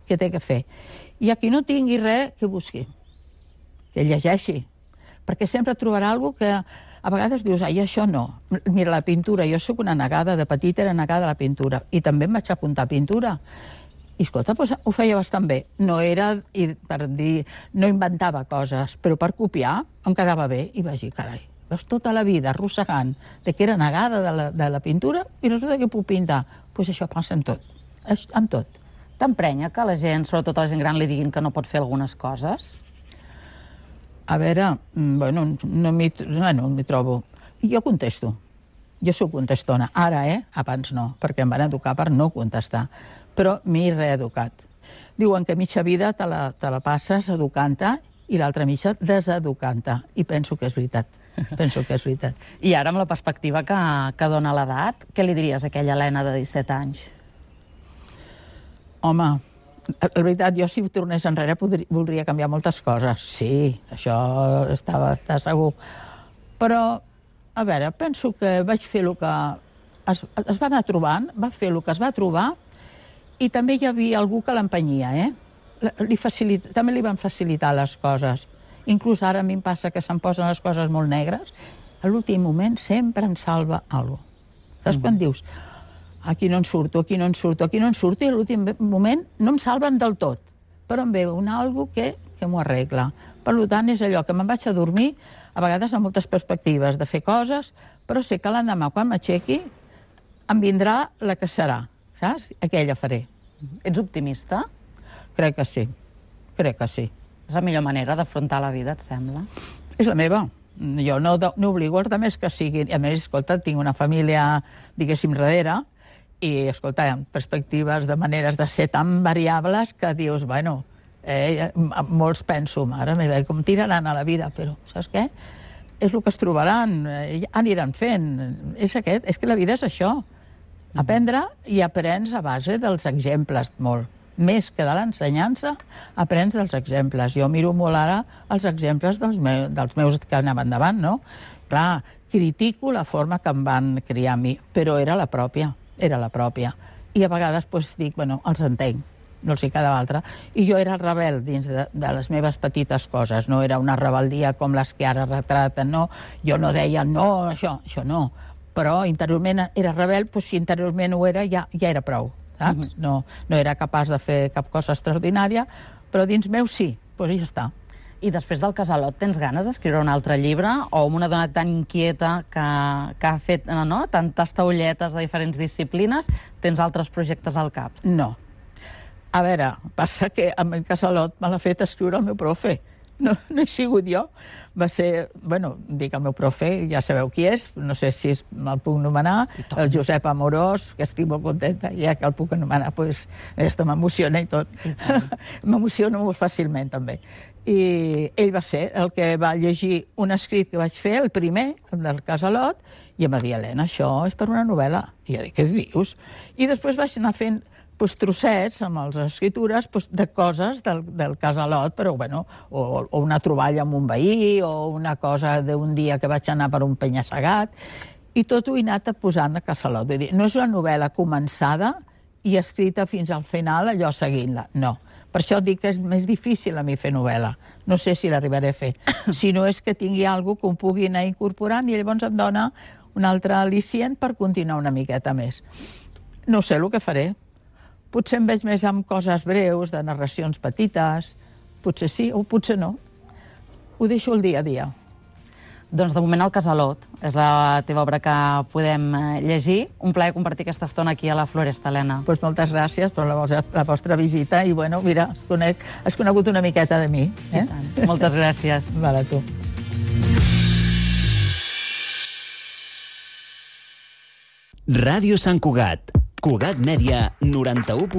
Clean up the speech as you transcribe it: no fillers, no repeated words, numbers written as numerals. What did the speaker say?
què té que fer. I a qui no tingui res, que busqui, que llegeixi, perquè sempre trobarà alguna cosa que a vegades dius, ai, això no. Mira, la pintura, jo sóc una negada, de petita era negada a la pintura, i també em vaig apuntar a pintura. I, escolta, doncs, ho feia bastant bé. No era, per dir, no inventava coses, però per copiar em quedava bé. I vaig dir, carai, veus tota la vida arrossegant de que era negada de la pintura i resulta que puc pintar. Doncs això passa en tot, en tot. T'emprenya que la gent, sobretot la gent gran, li diguin que no pot fer algunes coses? A veure, bueno, no m'hi trobo. Jo contesto. Jo soc contestona. Ara, abans no, perquè em van educar per no contestar. Però m'he reeducat. Diuen que mitja vida te la passes educant-te i l'altra mitja deseducant-te. I penso que és veritat. Penso que és veritat. I ara, amb la perspectiva que dona l'edat, què li diries a aquella Helena de 17 anys? Home, la veritat, jo si tornés enrere voldria canviar moltes coses. Sí, això està segur. Però, a veure, penso que vaig fer el que es va anar trobant, va fer el que es va trobar, i també hi havia algú que l'empenyia, també li van facilitar les coses. Inclús ara a mi em passa que se'm posen les coses molt negres, a l'últim moment sempre em salva alguna cosa. Saps quan dius, aquí no en surto, aquí no en surto, aquí no en surto, i a l'últim moment no em salven del tot, però em ve algo que m'ho arregla. Per tant, és allò que me'n vaig a dormir, a vegades amb moltes perspectives de fer coses, però sé que l'endemà, quan m'aixequi, em vindrà la que serà, saps? Aquella faré. Ets optimista? Crec que sí, crec que sí. És la millor manera d'afrontar la vida, et sembla? És la meva. Jo no obligo els altres que siguin. I a més, escolta, tinc una família, diguéssim, darrere, i, escolta, perspectives de maneres de ser tan variables que dius, bueno, molts penso, mare meva, com tiraran a la vida, però saps què? És el que es trobaran, aniran fent. És que la vida és això. Aprendre, i aprens a base dels exemples, molt. Més que de l'ensenyança, aprens dels exemples. Jo miro molt ara els exemples dels meus que anaven endavant, no? Clar, critico la forma que em van criar a mi, però era la pròpia. I a vegades dic, bueno, els entenc, no els hi quedava altra. I jo era rebel dins de les meves petites coses, no era una rebeldia com les que ara retraten, no? Jo no deia, no, això no. Però interiorment era rebel, si interiorment ho era, ja era prou, saps? No era capaç de fer cap cosa extraordinària, però dins meu sí, doncs ja està. I després del Casalot, tens ganes d'escriure un altre llibre? O amb una dona tan inquieta que ha fet tantes taulletes de diferents disciplines, tens altres projectes al cap? No. A veure, passa que amb el Casalot me l'ha fet escriure el meu profe. No he sigut jo. Va ser, bueno, dic el meu profe, ja sabeu qui és, no sé si me'l puc anomenar, el Josep Amorós, que estic molt contenta, ja que el puc anomenar, doncs m'emociona i tot. M'emociono molt fàcilment, també. I ell va ser el que va llegir un escrit que vaig fer, el primer, del Casalot, i em va dir, Helena, això és per una novel·la. I jo dic, què dius? I després vaig anar fent trossets amb les escritures de coses del Casalot, però, bueno, o una troballa amb un veí, o una cosa d'un dia que vaig anar per un penya-segat, i tot ho he anat posant a Casalot. Vull dir, no és una novel·la començada i escrita fins al final, allò seguint-la, no. Per això dic que és més difícil a mi fer novel·la. No sé si l'arribaré a fer. Si no és que tingui alguna que em pugui anar incorporant i llavors em dona un altre al·licient per continuar una miqueta més. No sé el que faré. Potser em veig més amb coses breus, de narracions petites. Potser sí o potser no. Ho deixo el dia a dia. Doncs de moment el Casalot és la teva obra que podem llegir. Un plaer compartir aquesta estona aquí a la Floresta, Helena. Doncs moltes gràcies per la vostra visita i, bueno, mira, has conegut una miqueta de mi. I tant. Moltes gràcies. Val, a tu. Ràdio Sant Cugat. Cugat Mèdia, 91.